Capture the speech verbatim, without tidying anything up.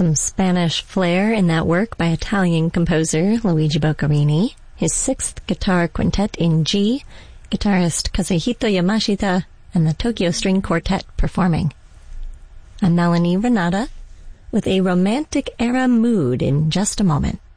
Some Spanish flair in that work by Italian composer Luigi Boccherini, his sixth guitar quintet in G, guitarist Kazuhito Yamashita, and the Tokyo String Quartet performing. I'm Melanie Renata with a romantic era mood in just a moment.